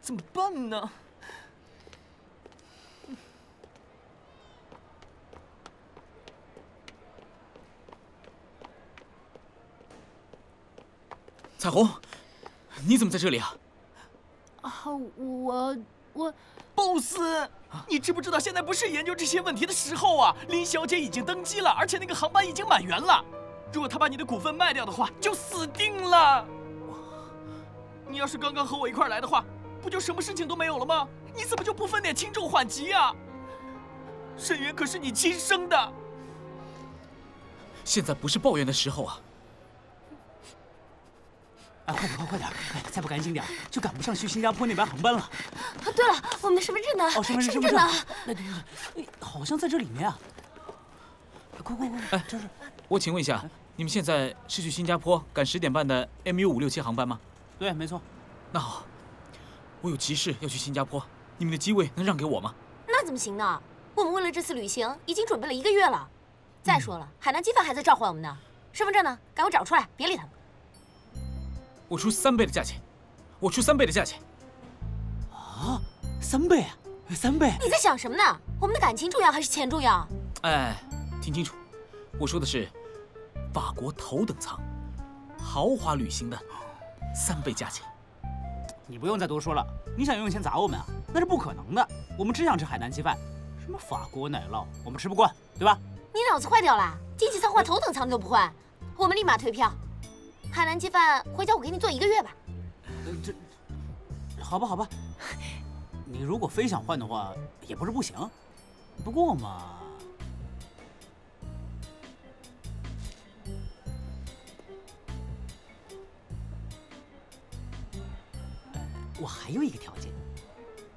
怎么办呢？ 彩虹，你怎么在这里啊？ 我 ，boss，你知不知道现在不是研究这些问题的时候啊？林小姐已经登机了，而且那个航班已经满员了。如果她把你的股份卖掉的话，就死定了。你要是刚刚和我一块来的话，不就什么事情都没有了吗？你怎么就不分点轻重缓急啊？沈渊可是你亲生的。 现在不是抱怨的时候啊！ 哎，快点！哎，再不赶紧点，就赶不上去新加坡那班航班了。 对了，我们的身份证呢？ 哦，身份证呢？ 对，好像在这里面啊。快！ 哎， 这是。 我请问一下，你们现在是去新加坡赶10点半的 MU567航班吗？ 对，没错。 那好，我有急事要去新加坡，你们的机位能让给我吗？ 那怎么行呢？我们为了这次旅行已经准备了1个月了。再说了，海南鸡饭还在召唤我们呢。身份证呢？赶快找出来，别理他们。 我出3倍的价钱，我出3倍的价钱。 啊，3倍啊，3倍！ 你在想什么呢？我们的感情重要还是钱重要？ 哎，听清楚，我说的是法国头等舱，豪华旅行的3倍价钱。 你不用再多说了，你想用钱砸我们啊？那是不可能的。我们只想吃海南鸡饭，什么法国奶酪，我们吃不惯，对吧？ 你脑子坏掉了？经济舱换头等舱你都不换，我们立马退票。海南鸡饭回家我给你做1个月吧。 好吧，你如果非想换的话，也不是不行。不过嘛，我还有一个条件。